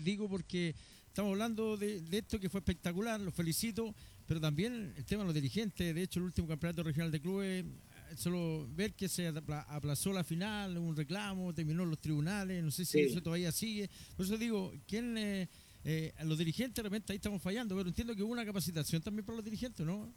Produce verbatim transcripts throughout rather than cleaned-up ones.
digo porque estamos hablando de, de esto que fue espectacular, los felicito, pero también el tema de los dirigentes. De hecho, el último campeonato regional de clubes, solo ver que se apla- aplazó la final, un reclamo, terminó en los tribunales, no sé si eso Sí, todavía sigue. Por eso digo, ¿quién, eh, eh, a los dirigentes de repente ahí estamos fallando? Pero entiendo que hubo una capacitación también para los dirigentes, ¿no?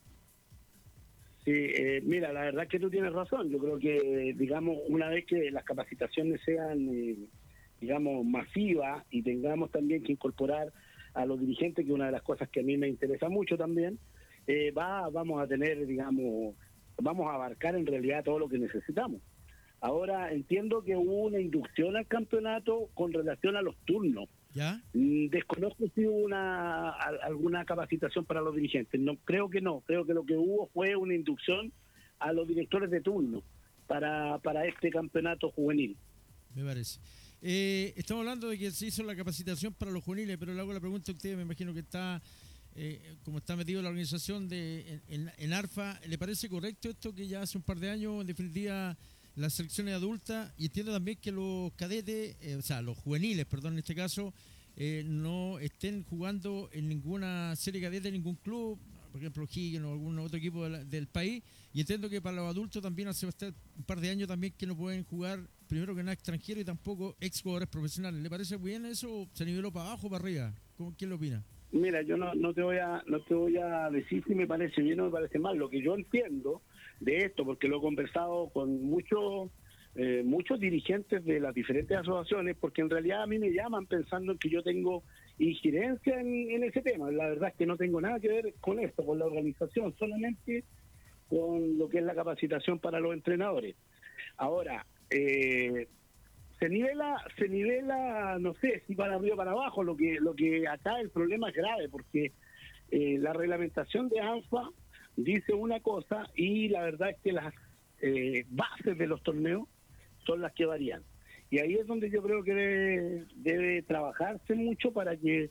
sí, eh, mira, la verdad es que tú tienes razón. Yo creo que, digamos, una vez que las capacitaciones sean, eh, digamos, masivas y tengamos también que incorporar a los dirigentes, que es una de las cosas que a mí me interesa mucho también, eh, va, vamos a tener, digamos, vamos a abarcar en realidad todo lo que necesitamos. Ahora entiendo que hubo una inducción al campeonato con relación a los turnos. ¿Ya? Mm, Desconozco si hubo una, al- alguna capacitación para los dirigentes. No, creo que no. Creo que lo que hubo fue una inducción a los directores de turno para, para este campeonato juvenil. Me parece. Eh, estamos hablando de que se hizo la capacitación para los juveniles, pero le hago la pregunta a usted, me imagino que está, eh, como está metido en la organización de en, en- en ARFA, ¿le parece correcto esto que ya hace un par de años, en definitiva, las selecciones adultas, y entiendo también que los cadetes, eh, o sea, los juveniles, perdón, en este caso, eh, no estén jugando en ninguna serie cadete, en ningún club, por ejemplo, Higgins o algún otro equipo de la- del país, y entiendo que para los adultos también hace bastante- un par de años también que no pueden jugar, primero que nada extranjeros y tampoco ex jugadores profesionales. ¿Le parece bien eso? ¿O se niveló para abajo o para arriba? ¿Cómo, quién lo opina? Mira, yo no, no te voy a no te voy a decir si me parece bien o me parece mal. Lo que yo entiendo de esto, porque lo he conversado con muchos eh, muchos dirigentes de las diferentes asociaciones, porque en realidad a mí me llaman pensando en que yo tengo injerencia en, en ese tema. La verdad es que no tengo nada que ver con esto, con la organización, solamente con lo que es la capacitación para los entrenadores. Ahora, eh, se nivela, se nivela, no sé si para arriba o para abajo. Lo que, lo que acá el problema es grave, porque eh, la reglamentación de ANFA dice una cosa y la verdad es que las eh, bases de los torneos son las que varían. Y ahí es donde yo creo que debe, debe trabajarse mucho para que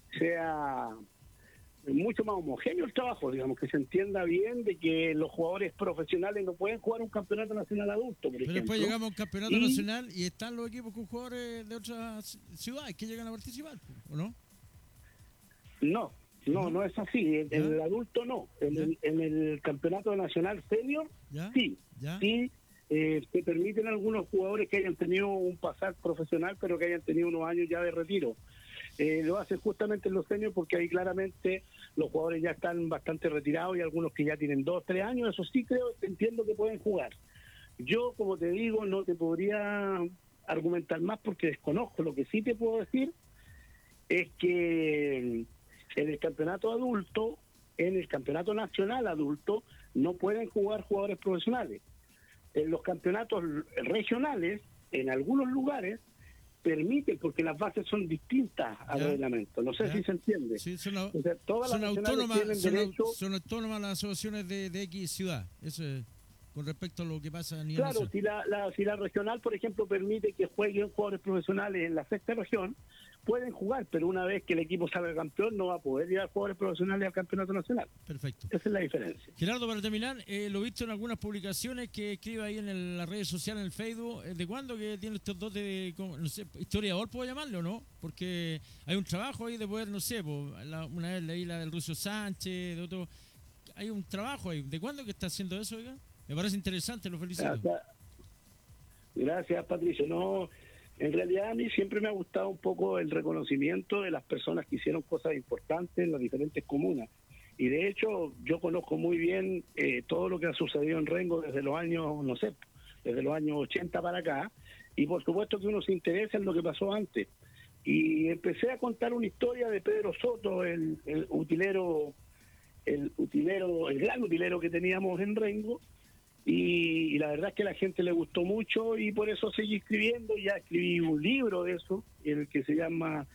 sea mucho más homogéneo el trabajo, digamos, que se entienda bien de que los jugadores profesionales no pueden jugar un campeonato nacional adulto, por Pero después ejemplo, llegamos a un campeonato y nacional y están los equipos con jugadores de otras ciudades que llegan a participar, ¿o no? no, no, ¿No? no es así. En, en ¿Ya? el adulto no. En ¿Ya? el, en el campeonato nacional senior, ¿Ya? sí. ¿Ya? Sí, eh, se permiten algunos jugadores que hayan tenido un pasar profesional, pero que hayan tenido unos años ya de retiro. Eh, lo hacen justamente en los seniors porque ahí claramente los jugadores ya están bastante retirados y algunos que ya tienen dos, tres años. Eso sí creo, entiendo que pueden jugar. Yo, como te digo, no te podría argumentar más porque desconozco. Lo que sí te puedo decir es que en el campeonato adulto, en el campeonato nacional adulto, no pueden jugar jugadores profesionales. En los campeonatos regionales, en algunos lugares, permiten, porque las bases son distintas al ¿Ya? reglamento. No sé ¿Ya? si se entiende. Sí, son, au- O sea, todas las son nacionales autónomas, tienen son, au- derecho. son autónomas las asociaciones de, de X ciudad. Eso es con respecto a lo que pasa a nivel Claro, nacional. si la, la, si la regional, por ejemplo, permite que jueguen jugadores profesionales en la sexta región, pueden jugar, pero una vez que el equipo salga campeón, no va a poder llevar jugadores profesionales al campeonato nacional. Perfecto. Esa es la diferencia. Gerardo, para terminar, eh, lo he visto en algunas publicaciones que escribe ahí en el- las redes sociales, en el Facebook. ¿De cuándo que tiene estos dotes de, como, no sé, historiador, puedo llamarlo, no? Porque hay un trabajo ahí de poder, no sé, po, la- una vez leí la del Rucio Sánchez, de otro. Hay un trabajo ahí. ¿De cuándo que está haciendo eso, oiga? Me parece interesante, lo felicito. Gracias, gracias, Patricio. No, en realidad a mí siempre me ha gustado un poco el reconocimiento de las personas que hicieron cosas importantes en las diferentes comunas. Y de hecho, yo conozco muy bien eh, todo lo que ha sucedido en Rengo desde los años, no sé, desde los años ochenta para acá. Y por supuesto que uno se interesa en lo que pasó antes. Y empecé a contar una historia de Pedro Soto, el, el utilero, el utilero, el gran utilero que teníamos en Rengo. Y, y la verdad es que a la gente le gustó mucho y por eso seguí escribiendo. Ya escribí un libro de eso, el que se llama,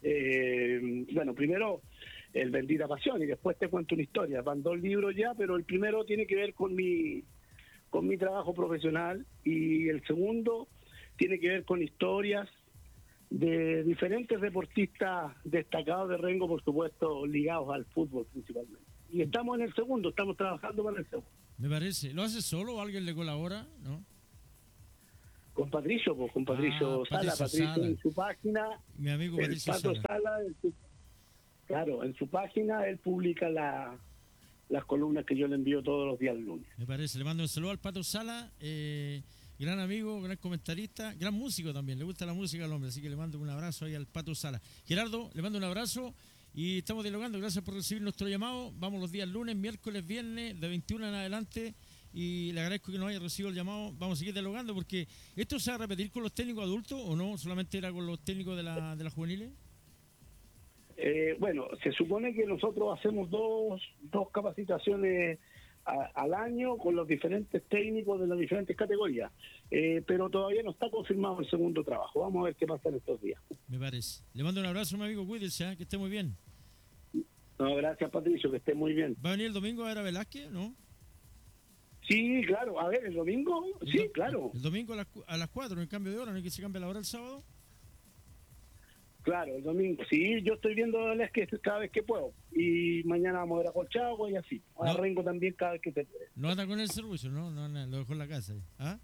eh, bueno, primero El Bendita Pasión y después te cuento una historia. Van dos libros ya, pero el primero tiene que ver con mi, con mi trabajo profesional y el segundo tiene que ver con historias de diferentes deportistas destacados de Rengo, por supuesto, ligados al fútbol principalmente. Y estamos en el segundo, estamos trabajando para el segundo. Me parece. ¿Lo hace solo o alguien le colabora? ¿No? Con Patricio, pues, con Patricio ah, Sala. Patricio Patricio Sala. en su página. Mi amigo El Patricio Pato Sala. Sala, en su, claro, en su página él publica la, las columnas que yo le envío todos los días lunes. Me parece, le mando un saludo al Pato Sala, eh, gran amigo, gran comentarista, gran músico también, le gusta la música al hombre, así que le mando un abrazo ahí al Pato Sala. Gerardo, le mando un abrazo y estamos dialogando, gracias por recibir nuestro llamado, vamos los días lunes, miércoles, viernes, de veintiuna en adelante, y le agradezco que nos haya recibido el llamado, vamos a seguir dialogando, porque ¿esto se va a repetir con los técnicos adultos o no? ¿Solamente era con los técnicos de, la, de las juveniles? Eh, bueno, se supone que nosotros hacemos dos, dos capacitaciones a, al año con los diferentes técnicos de las diferentes categorías, eh, pero todavía no está confirmado el segundo trabajo. Vamos a ver qué pasa en estos días. Me parece. Le mando un abrazo, mi amigo, cuídese, ¿eh? Que esté muy bien. No, gracias, Patricio, que esté muy bien. ¿Va a venir el domingo a ver a Velázquez, no? Sí, claro. A ver, ¿el domingo? El sí, do claro. El domingo a las, a las cuatro, en el cambio de hora, ¿no hay que se cambie la hora el sábado? Claro, el domingo. Sí, yo estoy viendo a Velázquez cada vez que puedo. Y mañana vamos a ver a Colchagua y así. A no. Rengo también cada vez que se puede. ¿No anda con el servicio, no? No, no, lo dejó en la casa. ¿Ah?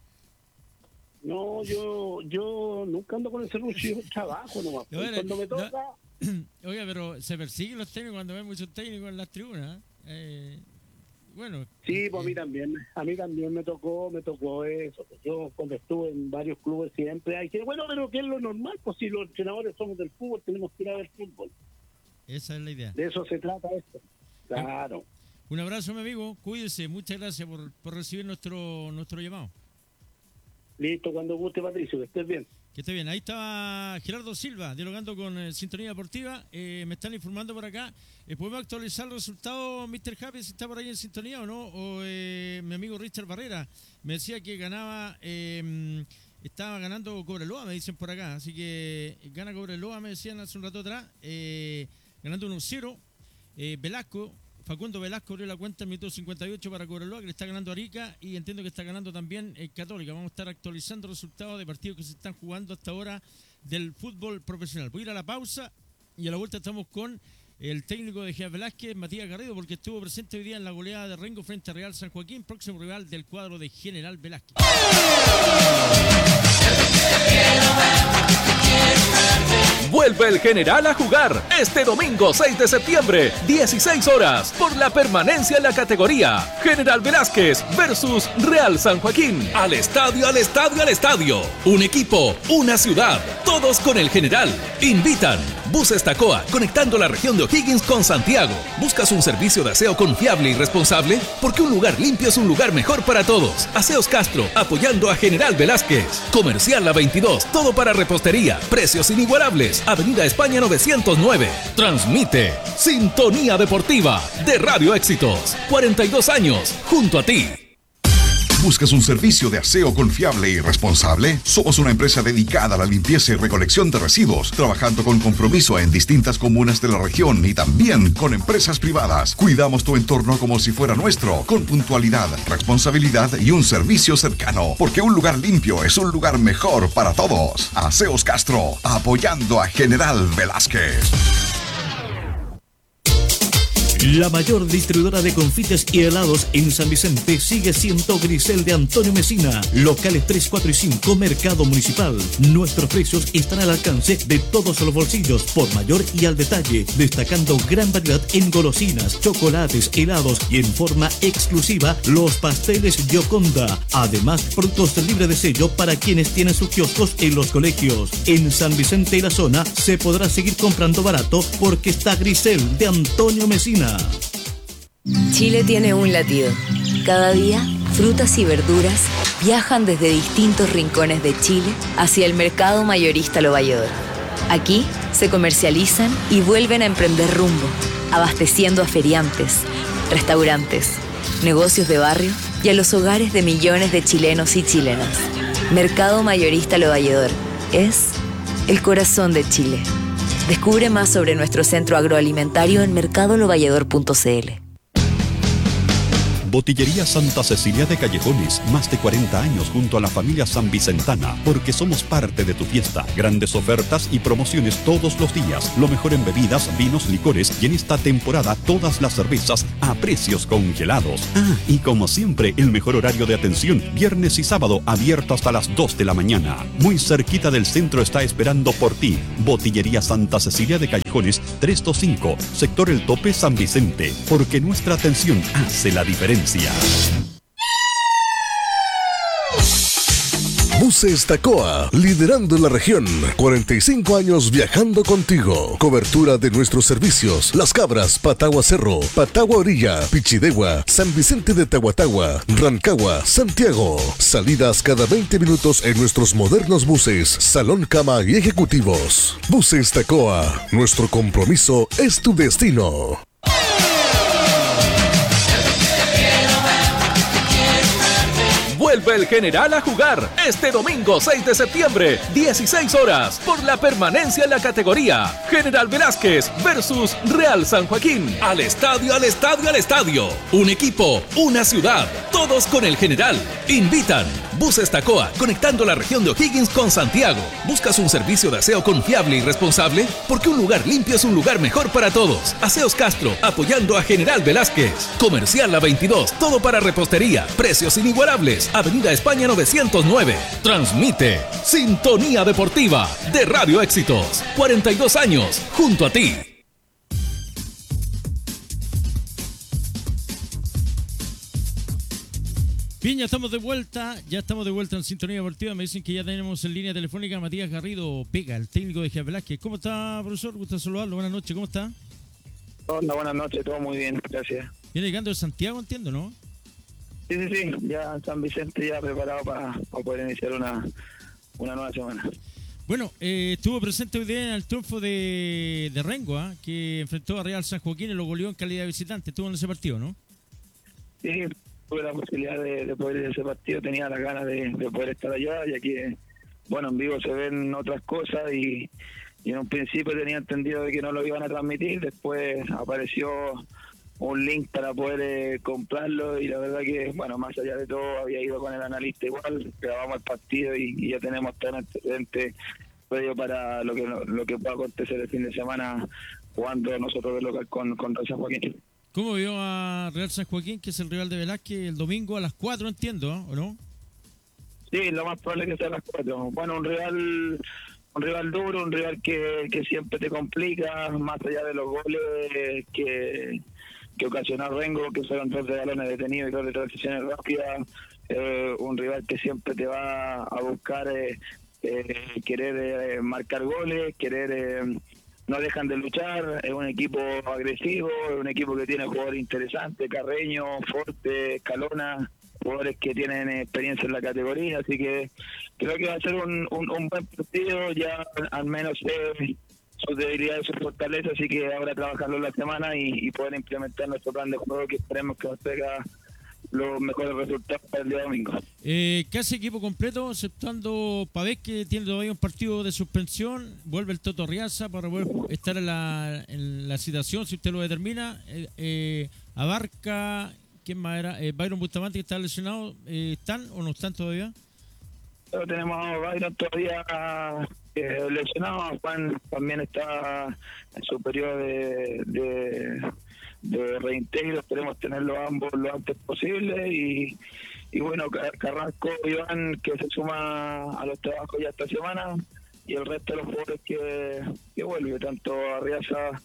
No, yo yo nunca ando con el servicio, yo trabajo nomás. Bueno, cuando me toca... No, oiga, pero se persiguen los técnicos cuando ven muchos técnicos en las tribunas. Eh, bueno. Sí, pues eh, a mí también, a mí también me tocó, me tocó eso. Yo cuando estuve en varios clubes siempre hay que, bueno, pero ¿qué es lo normal? Pues si los entrenadores somos del fútbol, tenemos que ir a ver fútbol. Esa es la idea. De eso se trata esto. Claro. Un abrazo, mi amigo, cuídese, muchas gracias por, por recibir nuestro nuestro llamado. Listo, cuando guste, Patricio, que estés bien. Que esté bien. Ahí estaba Gerardo Silva, dialogando con eh, Sintonía Deportiva. Eh, me están informando por acá. Eh, ¿Podemos actualizar los resultados, mister Happy, si está por ahí en sintonía o no? O eh, mi amigo Richard Barrera me decía que ganaba, eh, estaba ganando Cobreloa, me dicen por acá. Así que gana Cobreloa, me decían hace un rato atrás, eh, ganando uno cero. Eh, Velasco, Facundo Velasco abrió la cuenta en minuto cincuenta y ocho para Cobreloa, que le está ganando Arica, y entiendo que está ganando también el Católica. Vamos a estar actualizando resultados de partidos que se están jugando hasta ahora del fútbol profesional. Voy a ir a la pausa y a la vuelta estamos con el técnico de G. Velázquez, Matías Garrido, porque estuvo presente hoy día en la goleada de Rengo frente a Real San Joaquín, próximo rival del cuadro de General Velázquez. Vuelve el General a jugar este domingo seis de septiembre, dieciséis horas, por la permanencia en la categoría. General Velázquez versus Real San Joaquín. Al estadio, al estadio, al estadio. Un equipo, una ciudad, todos con el General. Invitan Buses Tacoa, conectando la región de O'Higgins con Santiago. ¿Buscas un servicio de aseo confiable y responsable? Porque un lugar limpio es un lugar mejor para todos. Aseos Castro, apoyando a General Velázquez. Comercial La veintidós, todo para repostería. Precios inigualables. Avenida España novecientos nueve. Transmite Sintonía Deportiva de Radio Éxitos. cuarenta y dos años, junto a ti. ¿Buscas un servicio de aseo confiable y responsable? Somos una empresa dedicada a la limpieza y recolección de residuos, trabajando con compromiso en distintas comunas de la región y también con empresas privadas. Cuidamos tu entorno como si fuera nuestro, con puntualidad, responsabilidad y un servicio cercano, porque un lugar limpio es un lugar mejor para todos. Aseos Castro, apoyando a General Velázquez. La mayor distribuidora de confites y helados en San Vicente sigue siendo Grisel de Antonio Mesina. Locales tres, cuatro y cinco, Mercado Municipal. Nuestros precios están al alcance de todos los bolsillos, por mayor y al detalle, destacando gran variedad en golosinas, chocolates, helados y en forma exclusiva los pasteles Gioconda. Además, productos libres de sello para quienes tienen sus kioscos en los colegios. En San Vicente y la zona se podrá seguir comprando barato porque está Grisel de Antonio Mesina. Chile tiene un latido. Cada día, frutas y verduras viajan desde distintos rincones de Chile hacia el mercado mayorista Lo Valledor. Aquí se comercializan y vuelven a emprender rumbo, abasteciendo a feriantes, restaurantes, negocios de barrio y a los hogares de millones de chilenos y chilenas. Mercado mayorista Lo Valledor es el corazón de Chile. Descubre más sobre nuestro centro agroalimentario en mercado lo valledor punto c l. Botillería Santa Cecilia de Callejones, más de cuarenta años junto a la familia San Vicentana, porque somos parte de tu fiesta. Grandes ofertas y promociones todos los días. Lo mejor en bebidas, vinos, licores y en esta temporada todas las cervezas a precios congelados. Ah, y como siempre, el mejor horario de atención, viernes y sábado abierto hasta las dos de la mañana. Muy cerquita del centro está esperando por ti. Botillería Santa Cecilia de Callejones, trescientos veinticinco, sector El Tope, San Vicente, porque nuestra atención hace la diferencia. Buses Tacoa, liderando la región. cuarenta y cinco años viajando contigo. Cobertura de nuestros servicios: Las Cabras, Patagua Cerro, Patagua Orilla, Pichidegua, San Vicente de Tahuatahua, Rancagua, Santiago. Salidas cada veinte minutos en nuestros modernos buses, salón, cama y ejecutivos. Buses Tacoa, nuestro compromiso es tu destino. Vuelve el General a jugar este domingo seis de septiembre, dieciséis horas, por la permanencia en la categoría. General Velázquez versus Real San Joaquín. Al estadio, al estadio, al estadio. Un equipo, una ciudad, todos con el General. Invitan Buses Tacoa, conectando la región de O'Higgins con Santiago. ¿Buscas un servicio de aseo confiable y responsable? Porque un lugar limpio es un lugar mejor para todos. Aseos Castro, apoyando a General Velázquez. Comercial La veintidós, todo para repostería. Precios inigualables. Avenida España novecientos nueve. Transmite Sintonía Deportiva de Radio Éxitos. cuarenta y dos años junto a ti. Bien, ya estamos de vuelta, ya estamos de vuelta en Sintonía Deportiva. Me dicen que ya tenemos en línea telefónica a Matías Garrido Pega, el técnico de General Velázquez. ¿Cómo está, profesor? Gusto saludarlo. Buenas noches, ¿cómo está? Hola, buenas noches, todo muy bien, gracias. Viene llegando de Santiago, entiendo, ¿no? Sí, sí, sí, ya San Vicente ya preparado para, para poder iniciar una, una nueva semana. Bueno, eh, estuvo presente hoy día en el triunfo de, de Rengo, ¿eh? Que enfrentó a Real San Joaquín y lo goleó en calidad de visitante. Estuvo en ese partido, ¿no? Sí, tuve la posibilidad de, de poder ir a ese partido, tenía las ganas de, de poder estar allá, ya que, bueno, en vivo se ven otras cosas y, y en un principio tenía entendido de que no lo iban a transmitir, después apareció un link para poder eh, comprarlo y la verdad que, bueno, más allá de todo había ido con el analista igual, grabamos el partido y, y ya tenemos todo el antecedente previo para lo que lo que pueda acontecer el fin de semana jugando nosotros de local con, con Real San Joaquín. ¿Cómo vio a Real San Joaquín, que es el rival de Velázquez, el domingo a las cuatro, entiendo, ¿eh? ¿O no? Sí, lo más probable es que sea a las cuatro. Bueno, un rival un rival duro, un rival que, que siempre te complica, más allá de los goles que, que ocasionó Rengo, que fueron tres de balones detenidos y dos de transiciones rápidas. Eh, un rival que siempre te va a buscar eh, eh, querer eh, marcar goles, querer... Eh, no dejan de luchar, es un equipo agresivo, es un equipo que tiene jugadores interesantes, Carreño, Forte, Escalona, jugadores que tienen experiencia en la categoría, así que creo que va a ser un, un, un buen partido, ya al menos eh, sus debilidades, sus fortalezas, así que ahora trabajarlo la semana y, y poder implementar nuestro plan de juego que esperemos que nos traiga los mejores resultados para el día domingo. Eh, casi equipo completo, exceptuando Pavés, que tiene todavía un partido de suspensión. Vuelve el Toto Riaza para poder estar en la, en la citación, si usted lo determina. Eh, eh, Abarca, ¿quién más era? Eh, Byron Bustamante, que está lesionado. Eh, ¿Están o no están todavía? Pero tenemos a Byron todavía eh, lesionado. Juan también está en su periodo de... de de reintegro, esperemos tenerlo ambos lo antes posible y, y bueno, Carrasco, Iván, que se suma a los trabajos ya esta semana y el resto de los jugadores que, que vuelve, tanto Arriaza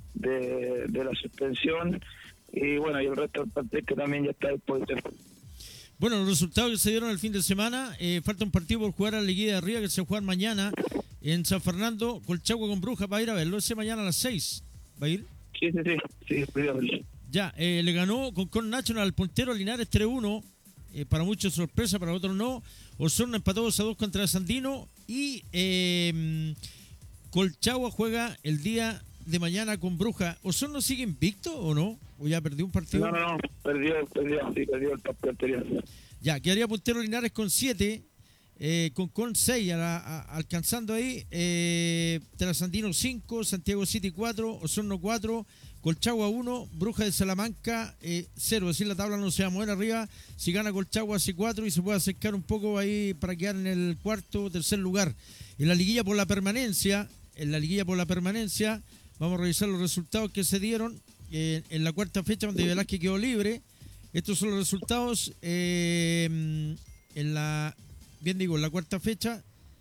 de, de la suspensión y bueno, y el resto del plantel que también ya está disponible. Bueno, los resultados que se dieron el fin de semana, eh, falta un partido por jugar a la Liguilla de Arriba que se va a jugar mañana en San Fernando, Colchagua con Brujas, va a ir a verlo ese mañana a las seis, ¿va a ir? Sí, sí, sí, sí, ya, eh, le ganó con Con National al puntero Linares tres uno, eh, para muchos sorpresa, para otros no. Osorno empató dos a dos contra Sandino y eh, Colchagua juega el día de mañana con Bruja. ¿Osorno sigue invicto o no? ¿O ya perdió un partido? No, no, no, perdió, perdió, sí, perdió el partido anterior. Ya, quedaría puntero Linares con siete, eh, Concón seis, a la, a, alcanzando ahí, eh, Trasandino cinco, Santiago City cuatro, Osorno cuatro, Colchagua uno, Bruja de Salamanca eh, cero. Es decir, la tabla no se va a mover arriba. Si gana Colchagua hace cuatro y se puede acercar un poco ahí para quedar en el cuarto o tercer lugar. En la liguilla por la permanencia, en la liguilla por la permanencia, vamos a revisar los resultados que se dieron eh, en la cuarta fecha donde Velázquez quedó libre. Estos son los resultados eh, en la, bien digo, en la cuarta fecha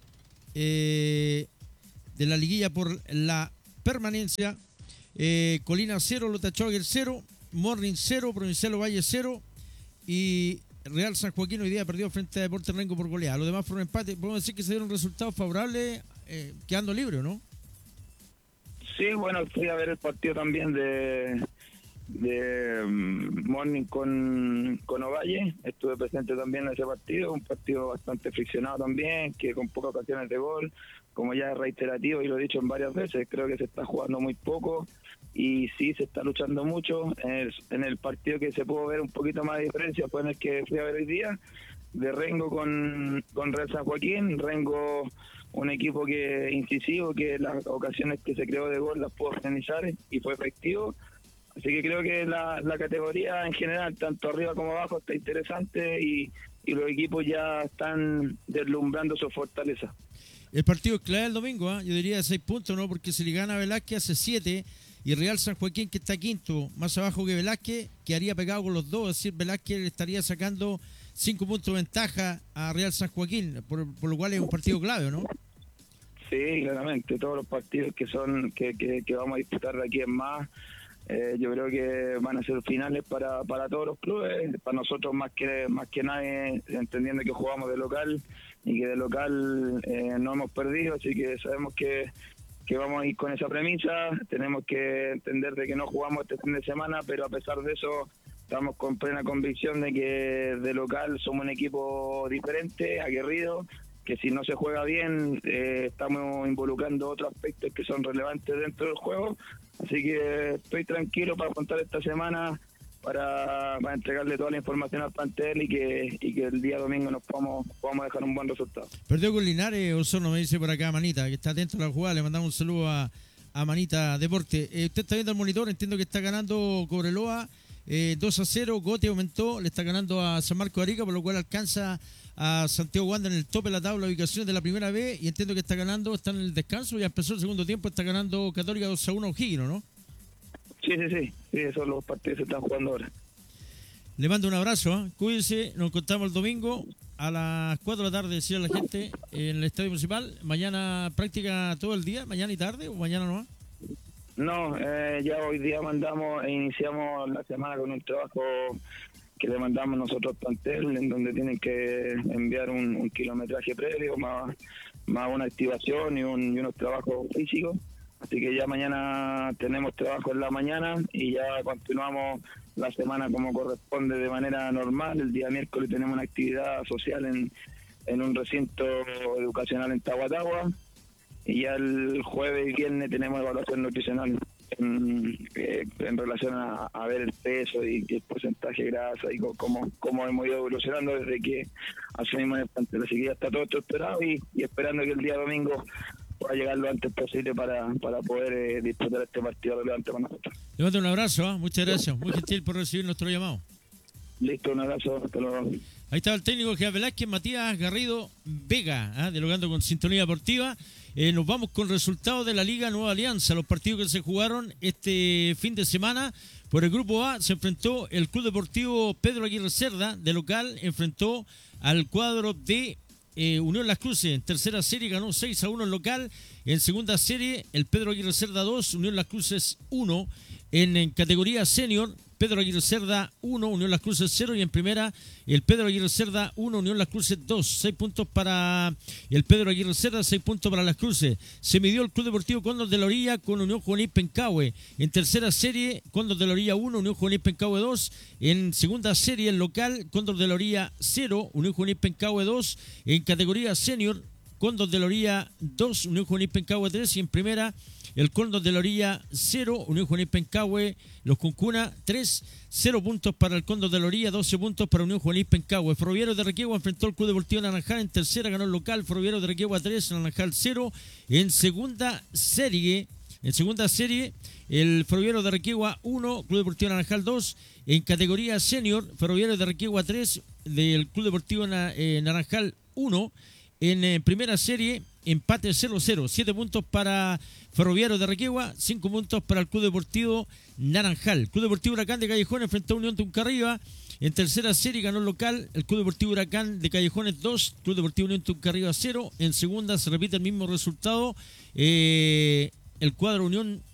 eh, de la liguilla por la permanencia. Eh, Colina cero, Lota Schwager cero, Morning cero, Provincial Valle cero y Real San Joaquín hoy día perdió frente a Deportes Rengo por goleada. Los demás fueron empate. Podemos decir que se dieron resultados favorables eh, quedando libre, ¿no? Sí, bueno, fui a ver el partido también de de um, Morning con, con Ovalle. Estuve presente también en ese partido, un partido bastante friccionado también, que con pocas ocasiones de gol, como ya es reiterativo y lo he dicho en varias veces, creo que se está jugando muy poco y sí se está luchando mucho. En el, en el partido que se pudo ver un poquito más de diferencia fue en el que fui a ver hoy día, de Rengo con, con Real San Joaquín. Rengo, un equipo que incisivo, que las ocasiones que se creó de gol las pudo organizar y fue efectivo. Así que creo que la, la categoría en general, tanto arriba como abajo, está interesante y, y los equipos ya están deslumbrando su fortaleza. El partido es clave el domingo, ¿eh? Yo diría de seis puntos, ¿no? Porque si le gana a Velázquez hace siete y Real San Joaquín, que está quinto, más abajo que Velázquez, quedaría pegado con los dos. Es decir, Velázquez le estaría sacando cinco puntos de ventaja a Real San Joaquín, por, por lo cual es un partido clave, ¿no? Sí, claramente. Todos los partidos que son que, que, que vamos a disputar de aquí en más, Eh, yo creo que van a ser finales para, para todos los clubes, para nosotros más que más que nadie, entendiendo que jugamos de local y que de local eh, no hemos perdido, así que sabemos que, que vamos a ir con esa premisa. Tenemos que entender de que no jugamos este fin de semana, pero a pesar de eso estamos con plena convicción de que de local somos un equipo diferente, aguerrido, que si no se juega bien eh, estamos involucrando otros aspectos que son relevantes dentro del juego. Así que estoy tranquilo para contar esta semana, para, para entregarle toda la información al plantel y que y que el día domingo nos podamos, podamos dejar un buen resultado. Perdió con Linares, Osorno, me dice por acá Manita, que está atento a la jugada. Le mandamos un saludo a, a Manita Deporte. Eh, usted está viendo el monitor, entiendo que está ganando Cobreloa eh, dos a cero, Gote aumentó, le está ganando a San Marcos de Arica, por lo cual alcanza a Santiago Wander en el tope de la tabla de ubicaciones de la primera vez, y entiendo que está ganando, está en el descanso, ya empezó el segundo tiempo, está ganando Católica dos a uno a O'Higgins, ¿no? Sí, sí, sí, sí, esos son los partidos que se están jugando ahora. Le mando un abrazo, ¿eh? Cuídense, nos encontramos el domingo a las cuatro de la tarde, decía la gente, en el Estadio Municipal. Mañana práctica todo el día, mañana y tarde, o mañana no. No, eh, ya hoy día mandamos e iniciamos la semana con un trabajo que le mandamos nosotros al plantel, en donde tienen que enviar un, un kilometraje previo, más, más una activación y, un, y unos trabajos físicos. Así que ya mañana tenemos trabajo en la mañana y ya continuamos la semana como corresponde de manera normal. El día miércoles tenemos una actividad social en, en un recinto educacional en Tahuatahua y ya el jueves y viernes tenemos evaluación nutricional en, eh, en relación a, a ver el peso y el porcentaje de grasa y cómo, cómo hemos ido evolucionando desde que asumimos el plantel. Así que ya está todo estructurado y, y esperando que el día domingo pueda llegar lo antes posible para, para poder eh, disputar este partido relevante con nosotros. Le mando un abrazo, ¿eh? Muchas gracias, muy gentil por recibir nuestro llamado. Listo, un abrazo, hasta luego. Ahí estaba el técnico Gerard Velázquez, Matías Garrido Vega, ¿eh? Dialogando con Sintonía Deportiva. Eh, nos vamos con resultados de la Liga Nueva Alianza, los partidos que se jugaron este fin de semana. Por el grupo A se enfrentó el Club Deportivo Pedro Aguirre Cerda, de local, enfrentó al cuadro de eh, Unión Las Cruces. En tercera serie ganó seis a uno en local. En segunda serie, el Pedro Aguirre Cerda dos, Unión Las Cruces uno. En, en categoría senior, Pedro Aguirre Cerda uno, Unión Las Cruces cero, y en primera el Pedro Aguirre Cerda uno, Unión Las Cruces dos. seis puntos para el Pedro Aguirre Cerda, seis puntos para Las Cruces. Se midió el Club Deportivo Cóndor de la Orilla con Unión Juvenil Pencahue. En tercera serie, Cóndor de la Orilla uno, Unión Juvenil Pencahue dos. En segunda serie, el local, Cóndor de la Orilla cero, Unión Juvenil Pencahue dos. En categoría senior, Cóndor de la Orilla dos, Unión Juvenil Pencahue tres. Y en primera, el Cóndor de la Orilla cero, Unión Juvenil Pencahue, los Cuncuna tres, cero puntos para el Cóndor de la Orilla, doce puntos para Unión Juvenil Pencahue. Ferroviario de Requegua enfrentó al Club Deportivo Naranjal, en tercera ganó el local, Ferroviario de Requegua tres, Naranjal cero. En segunda serie, en segunda serie, el Ferroviario de Requegua uno, Club Deportivo Naranjal dos. En categoría senior, Ferroviario de Requegua tres, del Club Deportivo Naranjal uno. En eh, primera serie, empate cero cero, siete puntos para Ferroviario de Requegua, cinco puntos para el Club Deportivo Naranjal. Club Deportivo Huracán de Callejones enfrentó a Unión Tuncarriba. En tercera serie ganó el local el Club Deportivo Huracán de Callejones dos, Club Deportivo Unión Tuncarriba cero. En segunda se repite el mismo resultado. Eh, el cuadro Unión